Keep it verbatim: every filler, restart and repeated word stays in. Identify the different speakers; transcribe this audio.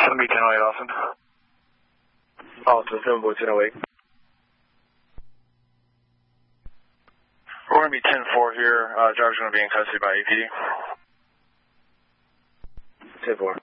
Speaker 1: gonna be ten oh eight, Austin.
Speaker 2: Austin, seven four, ten oh eight.
Speaker 1: We're gonna be ten four here. Uh, driver's gonna be in custody by A P D.
Speaker 2: ten four.